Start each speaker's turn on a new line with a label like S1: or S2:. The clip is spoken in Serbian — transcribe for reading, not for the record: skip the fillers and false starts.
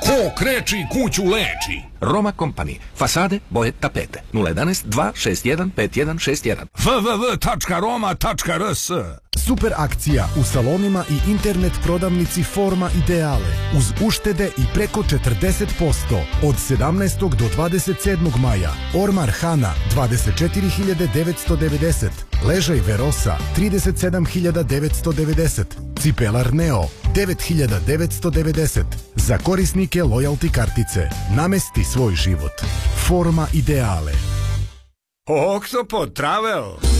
S1: Ko kreči kuću leči.
S2: Roma Company. Fasade, boje, tapete. 011 261 5161.
S1: www.roma.rs.
S3: Super akcija u salonima i internet prodavnici Forma Ideale uz uštede i preko 40% od 17. do 27. maja. Ormar Hana 24.990, ležaj Verosa 37.990, cipelar Neo 9.990. Za korisnike lojalty kartice. Namesti svoj život. Forma Ideale.
S1: Oktopod Travel.